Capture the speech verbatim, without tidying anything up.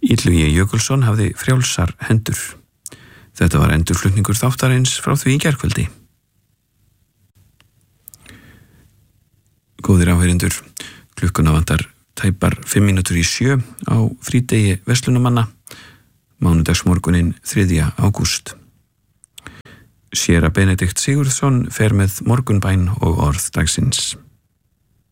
Illugi Jökulsson hafði frjálsar hendur. Þetta var endurflutningur þáttarins frá því í gærkvöldi. Góðir áheyrendur, klukkuna vantar tæpar fimm mínútur í sjö á frídegi verslunamanna, mánudagsmorgunin þriðja ágúst. Séra Benedikt Sigurðsson fer með morgunbæn og orð dagsins.